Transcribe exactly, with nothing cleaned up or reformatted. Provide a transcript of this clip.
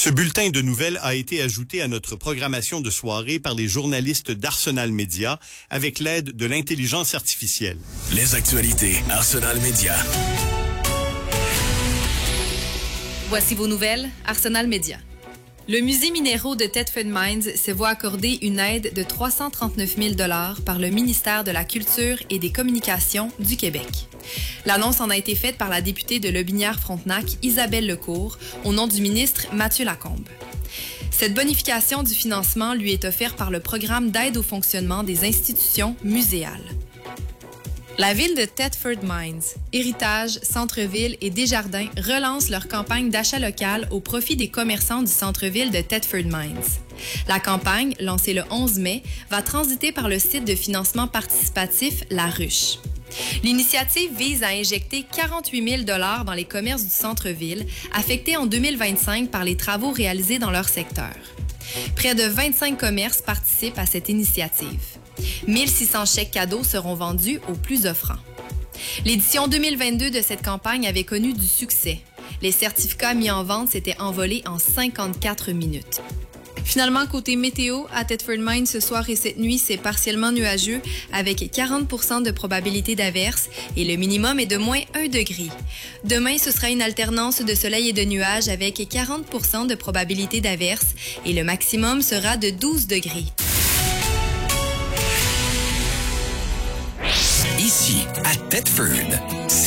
Ce bulletin de nouvelles a été ajouté à notre programmation de soirée par les journalistes d'Arsenal Média avec l'aide de l'intelligence artificielle. Les actualités Arsenal Média. Voici vos nouvelles, Arsenal Média. Le musée minéraux de Thetford Mines se voit accorder une aide de trois cent trente-neuf mille dollars par le ministère de la Culture et des Communications du Québec. L'annonce en a été faite par la députée de Lobinière-Frontenac, Isabelle Lecourt, au nom du ministre Mathieu Lacombe. Cette bonification du financement lui est offerte par le programme d'aide au fonctionnement des institutions muséales. La ville de Thetford Mines, Héritage, Centre-Ville et Desjardins relancent leur campagne d'achat local au profit des commerçants du centre-ville de Thetford Mines. La campagne, lancée le onze mai, va transiter par le site de financement participatif La Ruche. L'initiative vise à injecter quarante-huit mille dollars dans les commerces du centre-ville, affectés en deux mille vingt-cinq par les travaux réalisés dans leur secteur. Près de vingt-cinq commerces participent à cette initiative. mille six cents chèques cadeaux seront vendus aux plus offrants. L'édition deux mille vingt-deux de cette campagne avait connu du succès. Les certificats mis en vente s'étaient envolés en cinquante-quatre minutes. Finalement, côté météo, à Thetford Mines ce soir et cette nuit, c'est partiellement nuageux avec quarante pour cent de probabilité d'averse et le minimum est de moins un degré. Demain, ce sera une alternance de soleil et de nuages avec quarante pour cent de probabilité d'averse et le maximum sera de douze degrés. Ici, à Thetford.